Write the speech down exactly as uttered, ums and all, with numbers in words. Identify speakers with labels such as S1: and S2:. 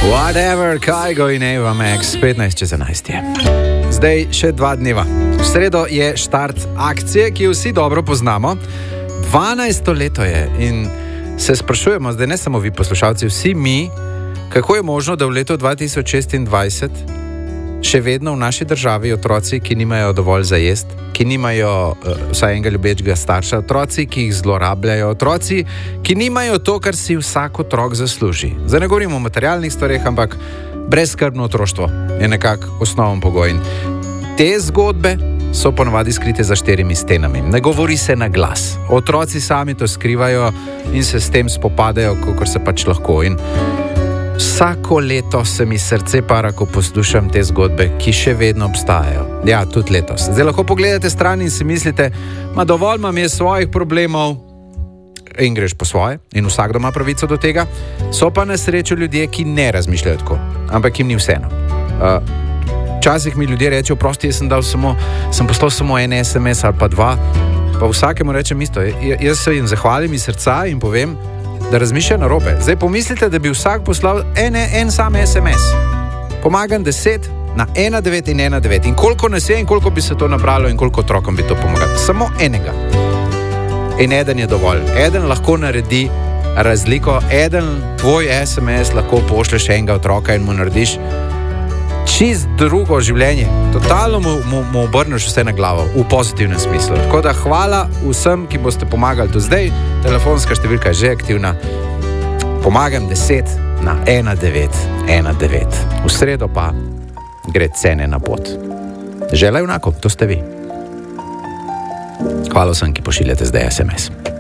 S1: Whatever, Kygo in Eva Max, petnajst čez enajst je. Zdaj še dva dneva. V sredo je štart akcije, ki jo vsi dobro poznamo. dvanajsto leto je in se sprašujemo, zdaj ne samo vi poslušalci, vsi mi, kako je možno, da v letu dva tisoč šestindvajset še vedno v naši državi otroci, ki nimajo dovolj za jest, ki nimajo uh, vsaj enega ljubečega starša, otroci, ki jih zlorabljajo, otroci, ki nimajo to, kar si vsak otrok zasluži. Zdaj ne govorimo o materialnih stvareh, ampak brezskrbno otroštvo je nekako osnoven pogoj. In te zgodbe so ponovadi skrite za štirimi stenami. Ne govori se na glas. Otroci sami to skrivajo in se s tem spopadajo, kakor se pač lahko. In vsako leto se mi srce para, ko poslušam te zgodbe, ki še vedno obstajajo. Ja, tudi letos. Zdaj lahko pogledate stran in si mislite, ma dovolj imam je svojih problemov in greš po svoje in vsakdo ima pravico do tega. So pa na srečo ljudje, ki ne razmišljajo tako, ampak jim ni vseeno. Uh, včasih mi ljudje rečejo, prosti, jaz sem dal samo, sem poslal samo en es em es ali pa dva, pa vsakemu rečem isto. J- jaz se jim zahvalim iz srca in povem, da razmišlja narobe. Zdaj pomislite, da bi vsak poslal en, en sam es em es. Pomagam deset na ena devet in ena devet. In koliko nas je in koliko bi se to nabralo in koliko otrokom bi to pomagalo. Samo enega. In eden je dovolj. Eden lahko naredi razliko. Eden tvoj es em es lahko pošleš enega otroka in mu narediš čist drugo življenje. Totalno mu, mu, mu obrneš vse na glavo, v pozitivnem smislu. Tako da hvala vsem, ki boste pomagali do zdaj. Telefonska številka je že aktivna. Pomagam deset na ena devet ena devet. V sredo pa gre cene na pot. Želaj enako, to ste vi. Hvala vsem, ki pošiljate zdaj es em es.